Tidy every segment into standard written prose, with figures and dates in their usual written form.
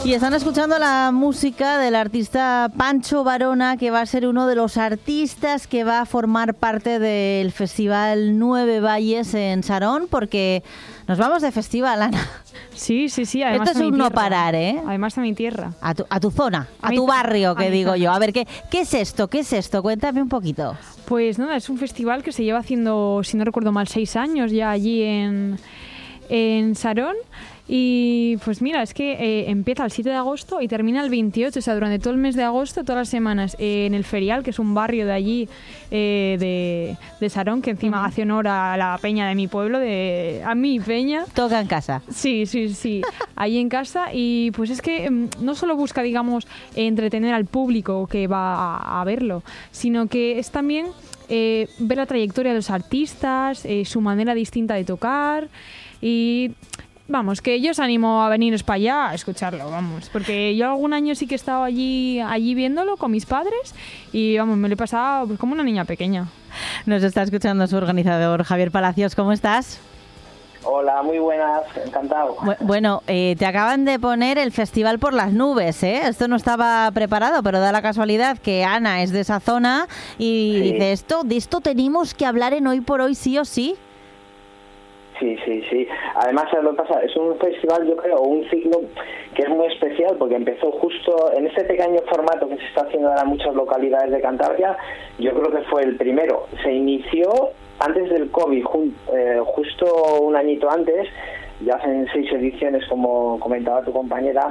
Y están escuchando la música del artista Pancho Varona, que va a ser uno de los artistas que va a formar parte del Festival Nueve Valles en Sarón, porque nos vamos de festival, Ana. Sí. Además esto es un no parar, ¿eh? Además a mi tierra. A tu zona, a tu barrio, que digo yo. A ver, ¿qué es esto? ¿Qué es esto? Cuéntame un poquito. Pues nada, es un festival que se lleva haciendo, si no recuerdo mal, 6 años ya allí en Sarón. Y pues mira, es que empieza el 7 de agosto y termina el 28, o sea, durante todo el mes de agosto, todas las semanas, en el Ferial, que es un barrio de allí, de Sarón, que encima hace honor a la peña de mi pueblo, a mi peña. Toca en casa. Sí, ahí en casa. Y pues es que no solo busca, digamos, entretener al público que va a verlo, sino que es también ver la trayectoria de los artistas, su manera distinta de tocar y... Vamos, que yo os animo a veniros para allá a escucharlo, vamos. Porque yo algún año sí que he estado allí viéndolo con mis padres y, vamos, me lo he pasado pues, como una niña pequeña. Nos está escuchando su organizador, Javier Palacios. ¿Cómo estás? Hola, muy buenas, encantado. Bueno, te acaban de poner el festival por las nubes, ¿eh? Esto no estaba preparado, pero da la casualidad que Ana es de esa zona y sí. de esto tenemos que hablar en Hoy por Hoy sí o sí. Sí. Además, lo que pasa es un festival, yo creo, un ciclo que es muy especial porque empezó justo en este pequeño formato que se está haciendo ahora en muchas localidades de Cantabria. Yo creo que fue el primero. Se inició antes del COVID, justo un añito antes. Ya hacen 6 ediciones, como comentaba tu compañera.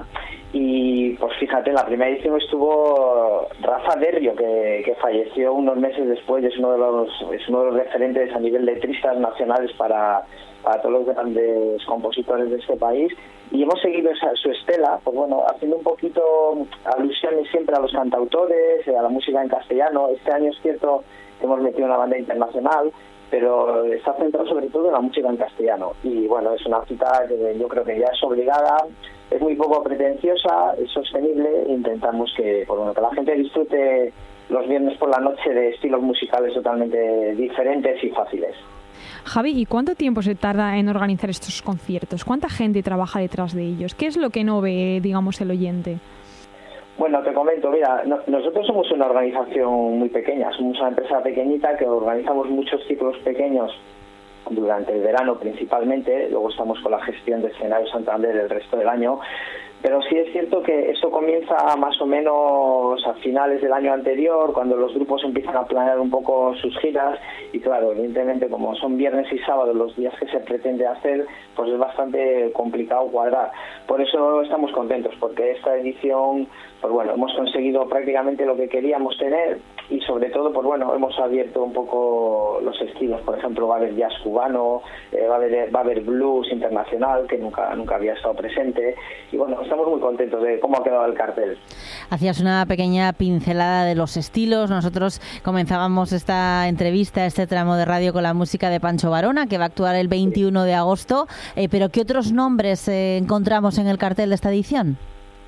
Y pues fíjate, en la primera edición estuvo Rafa Derrio, que falleció unos meses después. Es uno de los referentes a nivel de letristas nacionales para todos los grandes compositores de este país, y hemos seguido su estela, pues bueno, haciendo un poquito alusiones siempre a los cantautores, a la música en castellano. Este año es cierto que hemos metido una banda internacional, pero está centrado sobre todo en la música en castellano, y bueno, es una cita que yo creo que ya es obligada, es muy poco pretenciosa, es sostenible, e intentamos que la gente disfrute los viernes por la noche de estilos musicales totalmente diferentes y fáciles. Javi, ¿y cuánto tiempo se tarda en organizar estos conciertos? ¿Cuánta gente trabaja detrás de ellos? ¿Qué es lo que no ve, digamos, el oyente? Bueno, te comento, mira, nosotros somos una organización muy pequeña, somos una empresa pequeñita que organizamos muchos ciclos pequeños durante el verano principalmente, luego estamos con la gestión de Escenario Santander el resto del año. Pero sí es cierto que esto comienza más o menos a finales del año anterior, cuando los grupos empiezan a planear un poco sus giras, y claro, evidentemente como son viernes y sábados los días que se pretende hacer, pues es bastante complicado cuadrar. Por eso estamos contentos, porque esta edición, pues bueno, hemos conseguido prácticamente lo que queríamos tener, y sobre todo, pues bueno, hemos abierto un poco los estilos. Por ejemplo, va a haber jazz cubano, va a haber blues internacional, que nunca había estado presente, y bueno, estamos muy contentos de cómo ha quedado el cartel. Hacías una pequeña pincelada de los estilos. Nosotros comenzábamos esta entrevista, este tramo de radio, con la música de Pancho Varona, que va a actuar el 21 de agosto. Pero ¿qué otros nombres encontramos en el cartel de esta edición?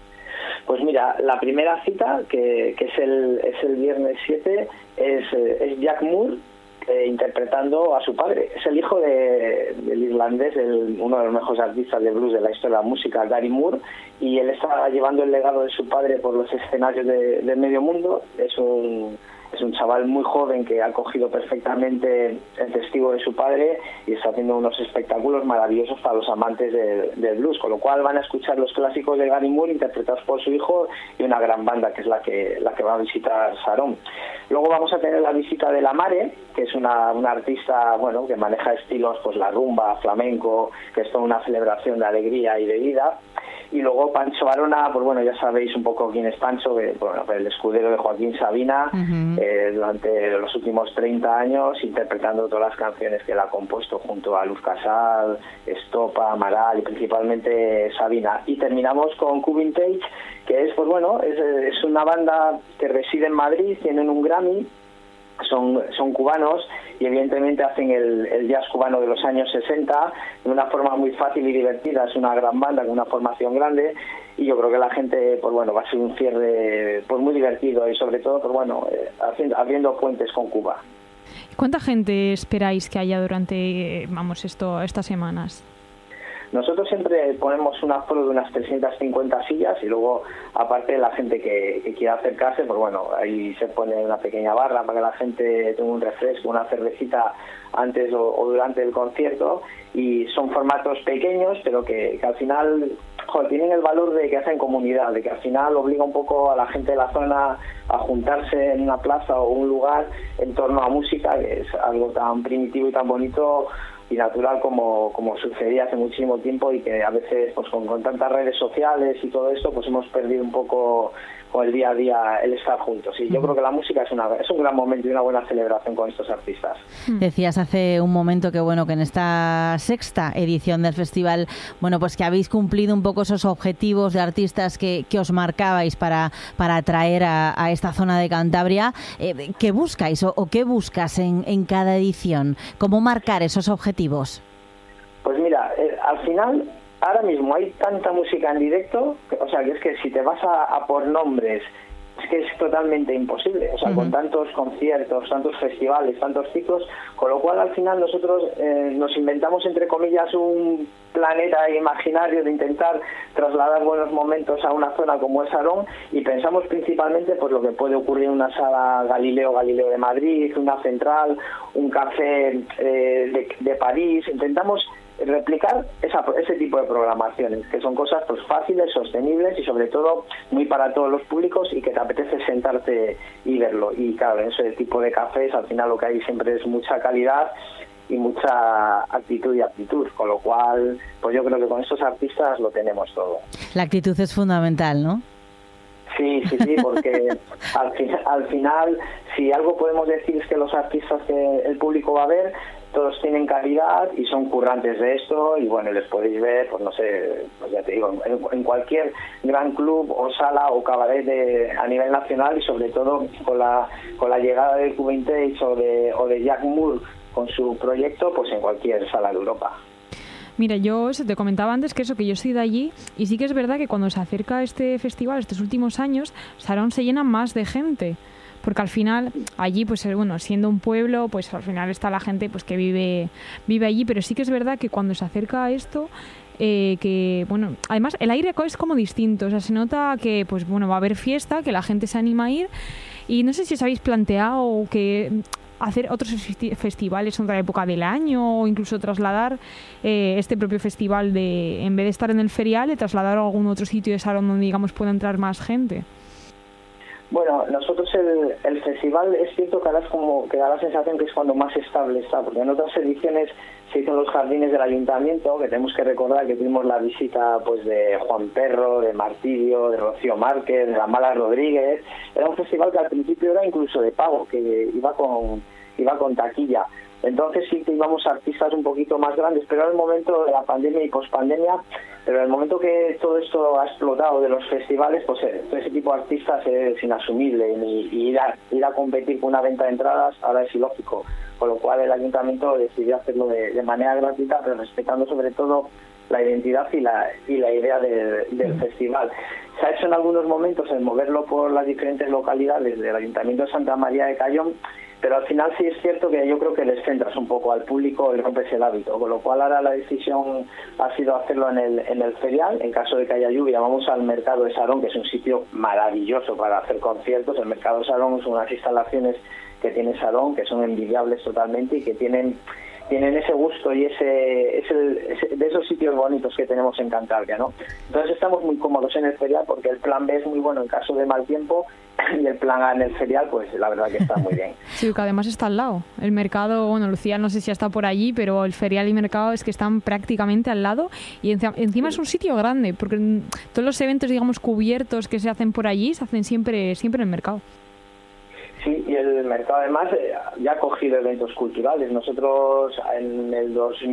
Pues mira, la primera cita, que es el viernes 7, es Jack Moore, interpretando a su padre. Es el hijo del irlandés, uno de los mejores artistas de blues de la historia de la música, Gary Moore, y él está llevando el legado de su padre por los escenarios de medio mundo. Es un chaval muy joven que ha cogido perfectamente el testigo de su padre y está haciendo unos espectáculos maravillosos para los amantes del blues, con lo cual van a escuchar los clásicos de Gary Moore interpretados por su hijo y una gran banda que es la que va a visitar Sarón. Luego vamos a tener la visita de La Mare, que es una artista, bueno, que maneja estilos, pues la rumba, flamenco, que es toda una celebración de alegría y de vida. Y luego Pancho Varona, pues bueno, ya sabéis un poco quién es Pancho, el escudero de Joaquín Sabina, durante los últimos 30 años, interpretando todas las canciones que él ha compuesto junto a Luz Casal, Estopa, Amaral y principalmente Sabina. Y terminamos con Cubintage, que es, pues bueno, es una banda que reside en Madrid, tienen un Grammy, son cubanos y evidentemente hacen el jazz cubano de los años 60 de una forma muy fácil y divertida. Es una gran banda con una formación grande y yo creo que la gente, pues bueno, va a ser un cierre pues muy divertido y sobre todo, pues bueno, abriendo puentes con Cuba. ¿Cuánta gente esperáis que haya durante, estas semanas? Nosotros siempre ponemos un aforo de unas 350 sillas y luego, aparte, la gente que quiera acercarse, pues bueno, ahí se pone una pequeña barra para que la gente tenga un refresco, una cervecita antes o durante el concierto, y son formatos pequeños, pero que al final tienen el valor de que hacen comunidad, de que al final obliga un poco a la gente de la zona a juntarse en una plaza o un lugar en torno a música, que es algo tan primitivo y tan bonito y natural como sucedía hace muchísimo tiempo, y que a veces pues con tantas redes sociales y todo esto pues hemos perdido un poco con el día a día el estar juntos. Y yo creo que la música es un gran momento y una buena celebración con estos artistas. Decías hace un momento que bueno, que en esta sexta edición del festival, bueno, pues que habéis cumplido un poco esos objetivos de artistas que os marcabais para atraer a esta zona de Cantabria. ¿Qué buscáis o qué buscas en cada edición? ¿Cómo marcar esos objetivos? Pues mira, al final ahora mismo hay tanta música en directo, o sea, que es que si te vas a por nombres, es que es totalmente imposible, o sea, con tantos conciertos, tantos festivales, tantos ciclos, con lo cual al final nosotros nos inventamos, entre comillas, un planeta imaginario de intentar trasladar buenos momentos a una zona como es Sarón, y pensamos principalmente por lo que puede ocurrir en una sala Galileo de Madrid, una Central, un café de París. Intentamos replicar ese tipo de programaciones, que son cosas pues fáciles, sostenibles y sobre todo muy para todos los públicos, y que te apetece sentarte y verlo. Y claro, en ese tipo de cafés al final lo que hay siempre es mucha calidad y mucha actitud y aptitud, con lo cual pues yo creo que con estos artistas lo tenemos todo. La actitud es fundamental, ¿no? Sí, porque al final, si algo podemos decir es que los artistas que el público va a ver, todos tienen calidad y son currantes de esto, y bueno, les podéis ver, pues no sé, pues ya te digo, en cualquier gran club o sala o cabaret a nivel nacional, y sobre todo con la llegada de Q-Vintage o de Jack Moore con su proyecto, pues en cualquier sala de Europa. Mira, yo te comentaba antes que yo soy de allí, y sí que es verdad que cuando se acerca este festival, estos últimos años, Sarón se llena más de gente, porque al final allí, pues bueno, siendo un pueblo, pues al final está la gente pues que vive allí, pero sí que es verdad que cuando se acerca a esto, que bueno, además el aire es como distinto, o sea, se nota que pues bueno, va a haber fiesta, que la gente se anima a ir, y no sé si os habéis planteado que hacer otros festivales en otra época del año, o incluso trasladar este propio festival, en vez de estar en el ferial, de trasladar a algún otro sitio de Sarón donde digamos pueda entrar más gente. Bueno, nosotros el festival es cierto que ahora es como que da la sensación que es cuando más estable está, porque en otras ediciones se hizo en los jardines del ayuntamiento, que tenemos que recordar que tuvimos la visita pues de Juan Perro, de Martirio, de Rocío Márquez, de la Mala Rodríguez. Era un festival que al principio era incluso de pago, que iba con taquilla. Entonces sí que íbamos a artistas un poquito más grandes, pero en el momento de la pandemia y pospandemia, pero en el momento que todo esto ha explotado de los festivales, pues todo ese tipo de artistas es inasumible, y ir a competir con una venta de entradas ahora es ilógico, con lo cual el ayuntamiento decidió hacerlo de manera gratuita, pero respetando sobre todo la identidad y la idea del festival. Se ha hecho en algunos momentos el moverlo por las diferentes localidades del Ayuntamiento de Santa María de Cayón, pero al final sí es cierto que yo creo que les centras un poco al público y rompes el hábito, con lo cual ahora la decisión ha sido hacerlo en el ferial. En caso de que haya lluvia, vamos al Mercado de Sarón, que es un sitio maravilloso para hacer conciertos. El Mercado de Sarón son unas instalaciones que tiene Sarón, que son envidiables totalmente y que tienen ese gusto y ese de esos sitios bonitos que tenemos en Cantabria, ¿no? Entonces estamos muy cómodos en el ferial, porque el plan B es muy bueno en caso de mal tiempo, y el plan A en el ferial, pues la verdad que está muy bien. Sí, que además está al lado. El mercado, bueno, Lucía no sé si está por allí, pero el ferial y mercado es que están prácticamente al lado, y encima es un sitio grande, porque todos los eventos, digamos, cubiertos que se hacen por allí, se hacen siempre en el mercado. Sí, y el mercado además ya ha cogido eventos culturales. Nosotros en el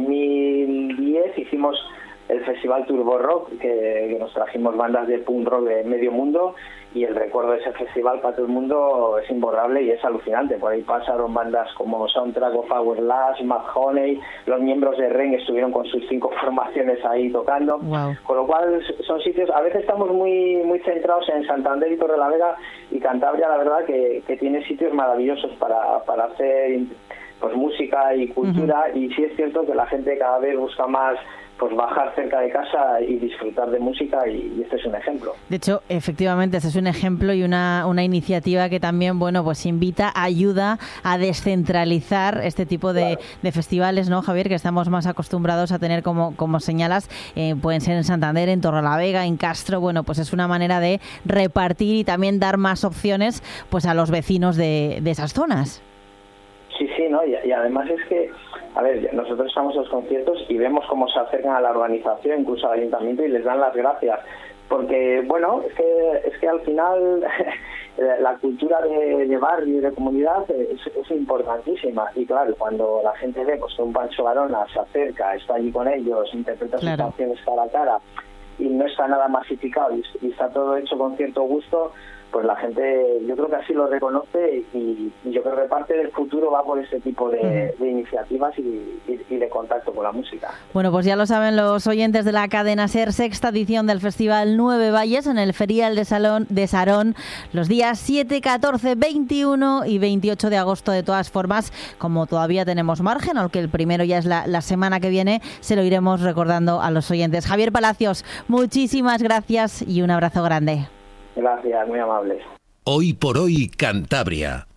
2010 hicimos el Festival Turbo Rock, que nos trajimos bandas de punk rock de medio mundo, y el recuerdo de ese festival para todo el mundo es imborrable y es alucinante. Por ahí pasaron bandas como Soundtrack of Hourglass, Mad Honey, los miembros de REN estuvieron con sus 5 formaciones ahí tocando. Wow. Con lo cual son sitios, a veces estamos muy centrados en Santander y Torrelavega, y Cantabria la verdad que tiene sitios maravillosos para pues música y cultura, y sí es cierto que la gente cada vez busca más pues bajar cerca de casa y disfrutar de música, y este es un ejemplo. De hecho, efectivamente, este es un ejemplo y una iniciativa que también, bueno, pues ayuda a descentralizar este tipo de festivales, ¿no, Javier? Que estamos más acostumbrados a tener, como señalas, pueden ser en Santander, en Torrelavega, en Castro. Bueno, pues es una manera de repartir y también dar más opciones pues a los vecinos de esas zonas. Sí, ¿no? Y además es que, a ver, nosotros estamos en los conciertos y vemos cómo se acercan a la organización, incluso al ayuntamiento, y les dan las gracias. Porque, bueno, es que al final la cultura de barrio y de comunidad es importantísima. Y claro, cuando la gente ve pues, que un Pancho Varona se acerca, está allí con ellos, interpreta sus canciones cara a cara, y no está nada masificado y está todo hecho con cierto gusto, pues la gente, yo creo que así lo reconoce, y yo creo que parte del futuro va por ese tipo de iniciativas y de contacto con la música. Bueno, pues ya lo saben los oyentes de la cadena SER, sexta edición del Festival Nueve Valles en el Ferial de Sarón, los días 7, 14, 21 y 28 de agosto. De todas formas, como todavía tenemos margen, aunque el primero ya es la semana que viene, se lo iremos recordando a los oyentes. Javier Palacios, muchísimas gracias y un abrazo grande. Gracias, muy amables. Hoy por hoy, Cantabria.